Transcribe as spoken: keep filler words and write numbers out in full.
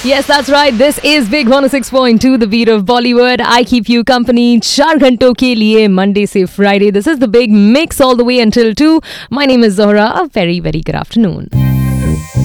Yes, that's right. This is Big one oh six point two, the beat of Bollywood. I keep you company चार घंटों के लिए Monday से Friday. This is the big mix all the way until two. My name is Zohra. A very, very good afternoon.